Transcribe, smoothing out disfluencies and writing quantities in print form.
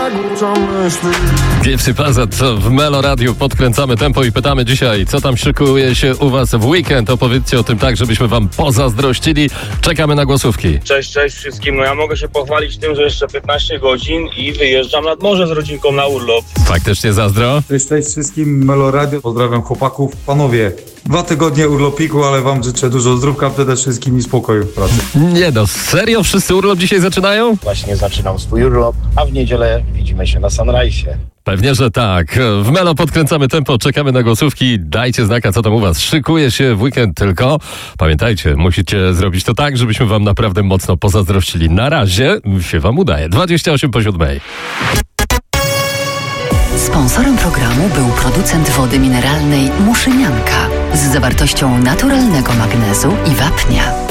Gipsy Plaza w Melo Radio. Podkręcamy tempo i pytamy dzisiaj, co tam szykuje się u was w weekend. Opowiedzcie o tym tak, żebyśmy wam pozazdrościli. Czekamy na głosówki. Cześć wszystkim. No ja mogę się pochwalić tym, że jeszcze 15 godzin i wyjeżdżam nad morze z rodzinką na urlop. Faktycznie zazdro? Cześć wszystkim, Melo Radio. Pozdrawiam chłopaków. Panowie, 2 tygodnie urlopiku, ale wam życzę dużo zdrówka przede wszystkim i spokoju w pracy. Nie no, serio? Wszyscy urlop dzisiaj zaczynają? Właśnie zaczynam swój urlop, a w niedzielę widzimy się na Sunrise'ie. Pewnie, że tak. W Melo podkręcamy tempo, czekamy na głosówki. Dajcie znaka, co tam u was szykuje się w weekend, tylko pamiętajcie, musicie zrobić to tak, żebyśmy wam naprawdę mocno pozazdrościli. Na razie się wam udaje. 28/7. Sponsorem programu był producent wody mineralnej Muszynianka z zawartością naturalnego magnezu i wapnia.